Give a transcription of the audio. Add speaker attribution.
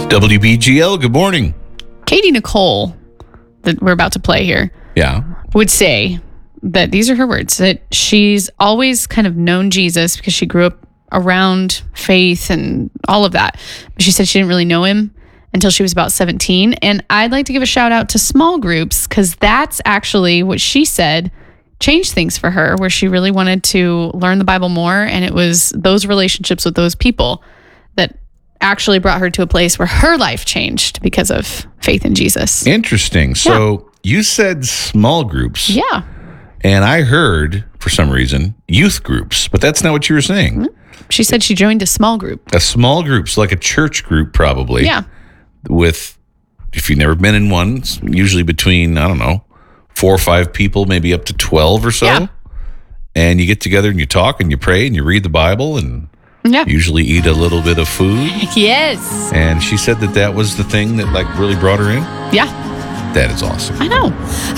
Speaker 1: WBGL, good morning.
Speaker 2: Katie Nicole, that we're about to play here, would say that these are her words, that she's always kind of known Jesus because she grew up around faith and all of that. But she said she didn't really know him until she was about 17. And I'd like to give a shout out to small groups because that's actually what she said changed things for her, where she really wanted to learn the Bible more. And it was those relationships with those people that actually brought her to a place where her life changed because of faith in Jesus.
Speaker 1: Interesting. So you said small groups.
Speaker 2: Yeah.
Speaker 1: And I heard, for some reason, youth groups, but that's not what you were saying.
Speaker 2: Mm-hmm. She said she joined a small group.
Speaker 1: A small group, so like a church group probably.
Speaker 2: Yeah.
Speaker 1: With, if you've never been in one, it's usually between, 4 or 5 people, maybe up to 12 or so.
Speaker 2: Yeah.
Speaker 1: And you get together and you talk and you pray and you read the Bible and usually eat a little bit of food.
Speaker 2: Yes.
Speaker 1: And she said that was the thing that really brought her in.
Speaker 2: Yeah.
Speaker 1: That is awesome.
Speaker 2: I know.